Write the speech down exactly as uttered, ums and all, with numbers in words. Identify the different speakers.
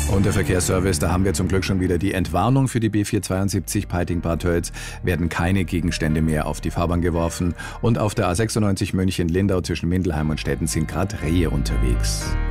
Speaker 1: Und der Verkehrsservice, da haben wir zum Glück schon wieder die Entwarnung für die B vierhundertzweiundsiebzig Peiting-Bad Tölz. Werden keine Gegenstände mehr auf die Fahrbahn geworfen. Und auf der A sechsundneunzig München-Lindau zwischen Mindelheim und Stetten sind gerade Rehe unterwegs.